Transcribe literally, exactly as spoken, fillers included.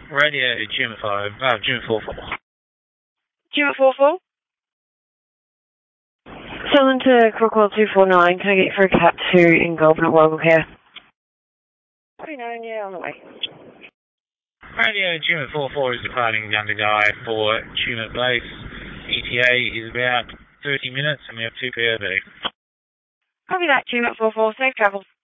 Radio Jim five, uh, Jim four four. Jim at four four? Selling to Crockwell two four nine. Can I get you for a cat two in Goulburn at Woggle Care? three nine, yeah, on the way. Radio Jim four four is departing Gundagai for Tumut Base. E T A is about thirty minutes and we have two P O V. Copy that, Jim at four four. Safe travels.